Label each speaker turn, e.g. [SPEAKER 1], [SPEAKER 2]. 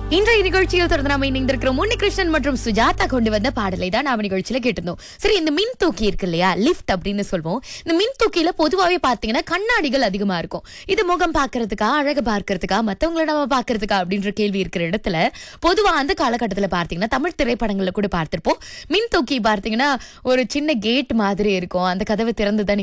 [SPEAKER 1] இன்றைய நிகழ்ச்சியில் தொடர்ந்து நாம இணைந்திருக்கிறோம். உன்னிகிருஷ்ணன் மற்றும் சுஜாதா கொண்டு வந்த பாடலை தான் நாம நிகழ்ச்சியில கேட்டிருந்தோம். சரி, இந்த மின் தூக்கி இருக்கு இல்லையா, லிஃப்ட் அப்படின்னு சொல்வோம். இந்த மின் தூக்கியில பொதுவாவே பாத்தீங்கன்னா கண்ணாடிகள் அதிகமா இருக்கும். இது முகம் பாக்குறதுக்கா, அழகு பார்க்கறதுக்கா, மத்தவங்கள நம்ம பாக்குறதுக்கா அப்படின்ற கேள்வி இருக்கிற இடத்துல பொதுவா அந்த காலகட்டத்துல பார்த்தீங்கன்னா தமிழ் திரைப்படங்கள்ல கூட பார்த்திருப்போம். மின் தூக்கி பார்த்தீங்கன்னா ஒரு சின்ன கேட் மாதிரி இருக்கும். அந்த கதவை திறந்துதான்